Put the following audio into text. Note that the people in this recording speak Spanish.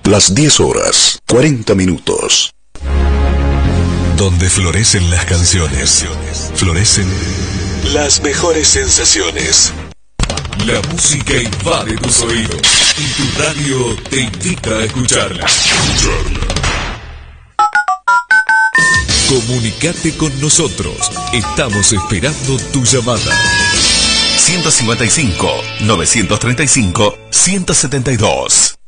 Las 10 horas, 40 minutos. Donde florecen las canciones, florecen las mejores sensaciones. La música invade tus oídos y tu radio te invita a escucharla. Comunicate con nosotros. Estamos esperando tu llamada. 155-935-172.